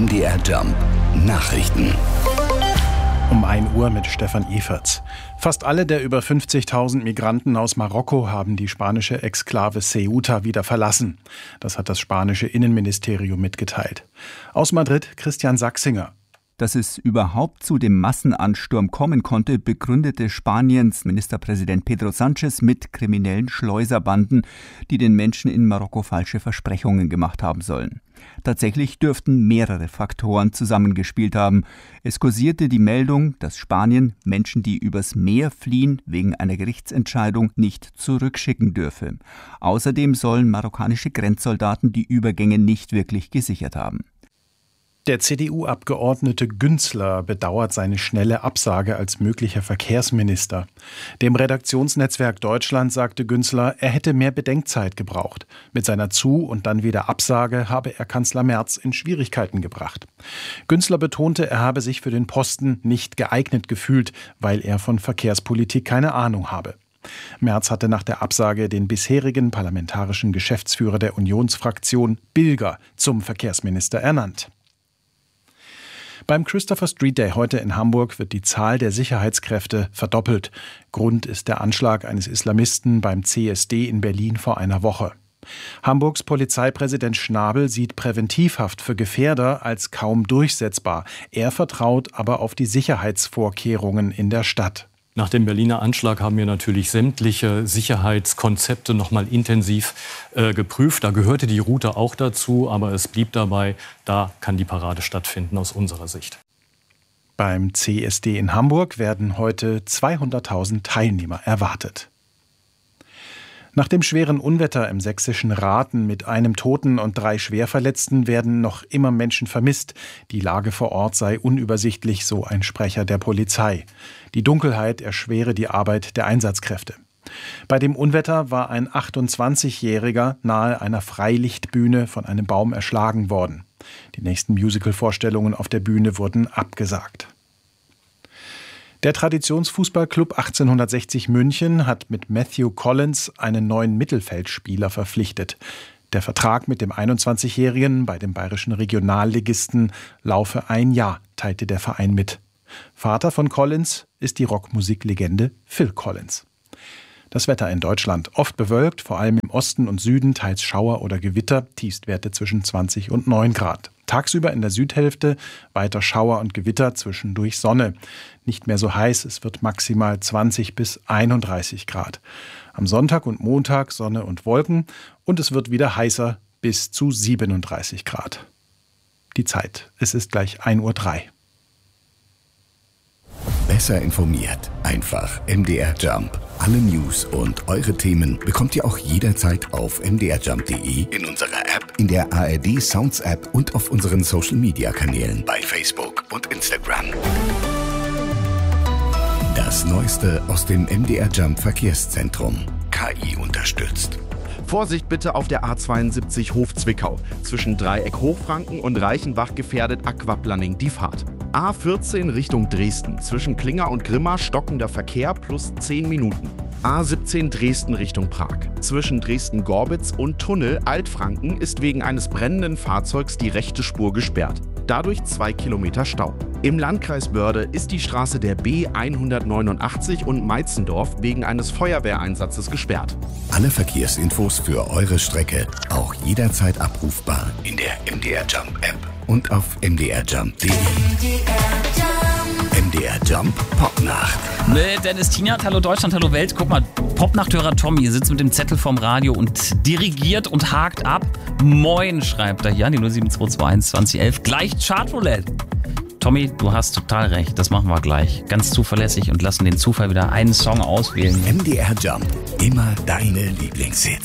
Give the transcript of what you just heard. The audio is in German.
MDR Jump Nachrichten. Um 1 Uhr mit Stefan Eferts. Fast alle der über 50.000 Migranten aus Marokko haben die spanische Exklave Ceuta wieder verlassen. Das hat das spanische Innenministerium mitgeteilt. Aus Madrid Christian Sachsinger. Dass es überhaupt zu dem Massenansturm kommen konnte, begründete Spaniens Ministerpräsident Pedro Sánchez mit kriminellen Schleuserbanden, die den Menschen in Marokko falsche Versprechungen gemacht haben sollen. Tatsächlich dürften mehrere Faktoren zusammengespielt haben. Es kursierte die Meldung, dass Spanien Menschen, die übers Meer fliehen, wegen einer Gerichtsentscheidung nicht zurückschicken dürfe. Außerdem sollen marokkanische Grenzsoldaten die Übergänge nicht wirklich gesichert haben. Der CDU-Abgeordnete Günzler bedauert seine schnelle Absage als möglicher Verkehrsminister. Dem Redaktionsnetzwerk Deutschland sagte Günzler, er hätte mehr Bedenkzeit gebraucht. Mit seiner Zu- und dann wieder Absage habe er Kanzler Merz in Schwierigkeiten gebracht. Günzler betonte, er habe sich für den Posten nicht geeignet gefühlt, weil er von Verkehrspolitik keine Ahnung habe. Merz hatte nach der Absage den bisherigen parlamentarischen Geschäftsführer der Unionsfraktion Bilger zum Verkehrsminister ernannt. Beim Christopher Street Day heute in Hamburg wird die Zahl der Sicherheitskräfte verdoppelt. Grund ist der Anschlag eines Islamisten beim CSD in Berlin vor einer Woche. Hamburgs Polizeipräsident Schnabel sieht Präventivhaft für Gefährder als kaum durchsetzbar. Er vertraut aber auf die Sicherheitsvorkehrungen in der Stadt. Nach dem Berliner Anschlag haben wir natürlich sämtliche Sicherheitskonzepte noch mal intensiv geprüft. Da gehörte die Route auch dazu, aber es blieb dabei, da kann die Parade stattfinden aus unserer Sicht. Beim CSD in Hamburg werden heute 200.000 Teilnehmer erwartet. Nach dem schweren Unwetter im sächsischen Rathen mit einem Toten und 3 Schwerverletzten werden noch immer Menschen vermisst. Die Lage vor Ort sei unübersichtlich, so ein Sprecher der Polizei. Die Dunkelheit erschwere die Arbeit der Einsatzkräfte. Bei dem Unwetter war ein 28-Jähriger nahe einer Freilichtbühne von einem Baum erschlagen worden. Die nächsten Musical-Vorstellungen auf der Bühne wurden abgesagt. Der Traditionsfußballclub 1860 München hat mit Matthew Collins einen neuen Mittelfeldspieler verpflichtet. Der Vertrag mit dem 21-Jährigen bei dem bayerischen Regionalligisten laufe 1 Jahr, teilte der Verein mit. Vater von Collins ist die Rockmusiklegende Phil Collins. Das Wetter in Deutschland oft bewölkt, vor allem im Osten und Süden teils Schauer oder Gewitter, Tiefstwerte zwischen 20 und 9 Grad. Tagsüber in der Südhälfte weiter Schauer und Gewitter, zwischendurch Sonne. Nicht mehr so heiß, es wird maximal 20 bis 31 Grad. Am Sonntag und Montag Sonne und Wolken und es wird wieder heißer bis zu 37 Grad. Die Zeit, es ist gleich 1:03 Uhr. Besser informiert, einfach MDR Jump. Alle News und eure Themen bekommt ihr auch jederzeit auf mdrjump.de, in unserer App, in der ARD Sounds App und auf unseren Social Media Kanälen bei Facebook und Instagram. Das Neueste aus dem MDR Jump Verkehrszentrum. KI unterstützt. Vorsicht bitte auf der A72 Hof-Zwickau. Zwischen Dreieck Hochfranken und Reichenbach gefährdet Aquaplaning die Fahrt. A14 Richtung Dresden. Zwischen Klinger und Grimma stockender Verkehr plus 10 Minuten. A17 Dresden Richtung Prag. Zwischen Dresden-Gorbitz und Tunnel Altfranken ist wegen eines brennenden Fahrzeugs die rechte Spur gesperrt. Dadurch 2 Kilometer Stau. Im Landkreis Börde ist die Straße der B189 und Meitzendorf wegen eines Feuerwehreinsatzes gesperrt. Alle Verkehrsinfos für eure Strecke auch jederzeit abrufbar in der MDR Jump App und auf mdrjump.de. MDR Jump Popnacht. Mit Dennis Tienert, hallo Deutschland, hallo Welt. Guck mal, Popnachthörer Tommy sitzt mit dem Zettel vorm Radio und dirigiert und hakt ab. Moin, schreibt er hier an die 07221 2011. Gleich Chartroulette. Tommy, du hast total recht, das machen wir gleich. Ganz zuverlässig und lassen den Zufall wieder einen Song auswählen. MDR Jump, immer deine Lieblingshits.